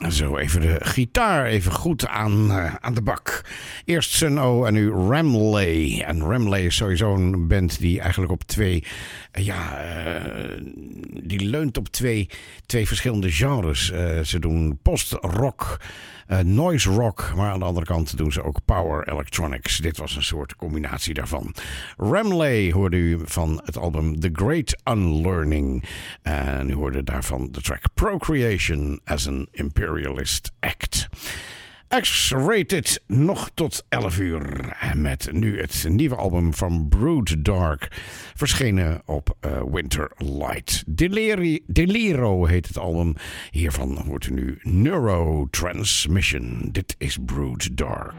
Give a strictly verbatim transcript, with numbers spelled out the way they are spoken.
Zo, even de gitaar even goed aan, uh, aan de bak. Eerst Sun O en nu Ramley. En Ramley is sowieso een band die eigenlijk op twee... Uh, ja, uh, die leunt op twee, twee verschillende genres. Uh, ze doen post-rock, uh, noise rock, maar aan de andere kant doen ze ook power electronics. Dit was een soort combinatie daarvan. Ramley hoorde u van het album The Great Unlearning. En u hoorde daarvan de track Procreation as an Imperialist Act. X-Rated nog tot elf uur. Met nu het nieuwe album van Brood Dark. Verschenen op uh, Winter Light. Deleri- Deliro heet het album. Hiervan hoort u nu Neurotransmission. Dit is Brood Dark.